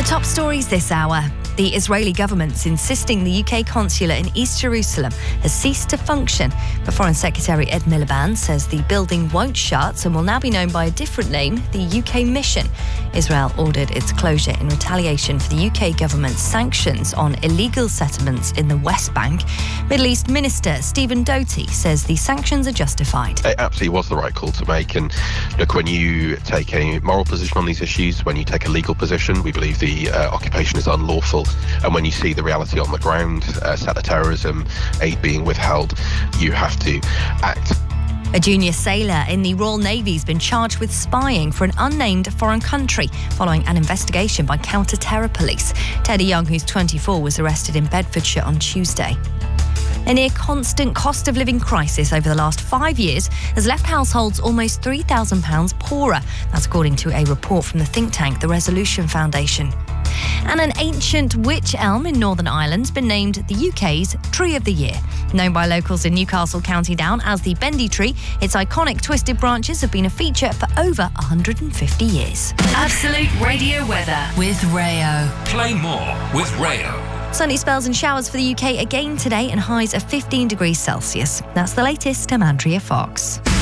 Top stories this hour. The Israeli government's insisting the UK consulate in East Jerusalem has ceased to function. But Foreign Secretary Ed Miliband says the building won't shut and will now be known by a different name, the UK Mission. Israel ordered its closure in retaliation for the UK government's sanctions on illegal settlements in the West Bank. Middle East Minister Stephen Doty says the sanctions are justified. It absolutely was the right call to make. And look, when you take a moral position on these issues, when you take a legal position, we believe the occupation is unlawful. And when you see the reality on the ground, settler terrorism, aid being withheld, you have to act. A junior sailor in the Royal Navy has been charged with spying for an unnamed foreign country following an investigation by counter-terror police. Teddy Young, who's 24, was arrested in Bedfordshire on Tuesday. A near constant cost of living crisis over the last 5 years has left households almost £3,000 poorer. That's according to a report from the think tank, the Resolution Foundation. And an ancient wych elm in Northern Ireland's been named the UK's Tree of the Year. Known by locals in Newcastle, County Down as the Bendy Tree, its iconic twisted branches have been a feature for over 150 years. Absolute Radio weather with Rayo. Play more with Rayo. Sunny spells and showers for the UK again today and highs of 15 degrees Celsius. That's the latest. I'm Andrea Fox.